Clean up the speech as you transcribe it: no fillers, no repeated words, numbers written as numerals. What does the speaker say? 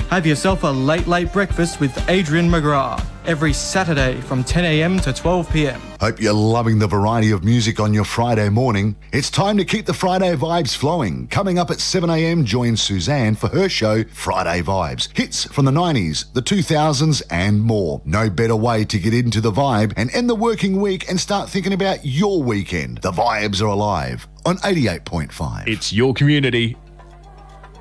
Have yourself a late breakfast with Adrian McGrath every Saturday from 10 a.m. to 12 p.m. Hope you're loving the variety of music on your Friday morning. It's time to keep the Friday vibes flowing. Coming up at 7 a.m, join Suzanne for her show Friday Vibes. Hits from the 90s, the 2000s and more. No better way to get into the vibe and end the working week and start thinking about your weekend. The vibes are alive on 88.5. It's your community,